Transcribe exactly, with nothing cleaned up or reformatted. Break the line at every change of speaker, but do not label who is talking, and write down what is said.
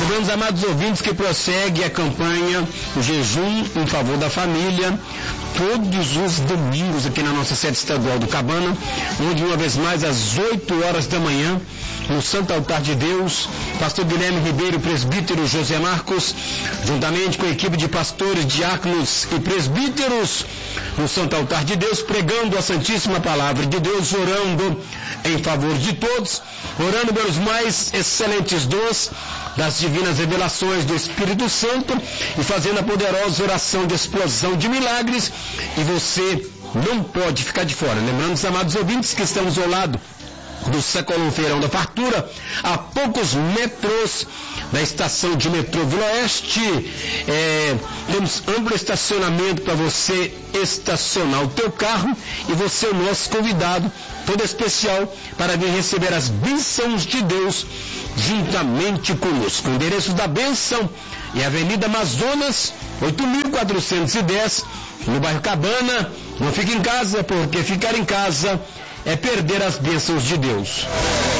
Lembrando, amados ouvintes, que prossegue a campanha, o jejum em favor da família, todos os domingos aqui na nossa sede estadual do Cabana, onde uma vez mais às oito horas da manhã, no Santo Altar de Deus, pastor Guilherme Ribeiro, presbítero José Marcos, juntamente com a equipe de pastores, diáconos e presbíteros, no Santo Altar de Deus, pregando a Santíssima Palavra de Deus, orando em favor de todos, orando pelos mais excelentes dons das divinas revelações do Espírito Santo e fazendo a poderosa oração de explosão de milagres, e você não pode ficar de fora. Lembrando, os amados ouvintes, que estamos ao lado do Sacolão Feirão da Fartura, a poucos metros da estação de metrô Vila Oeste. É, temos amplo estacionamento para você estacionar o teu carro, e você é o nosso convidado, todo especial, para vir receber as bênçãos de Deus juntamente conosco. O endereço da bênção é Avenida Amazonas, oito mil quatrocentos e dez, no bairro Cabana. Não fique em casa, porque ficar em casa é perder as bênçãos de Deus.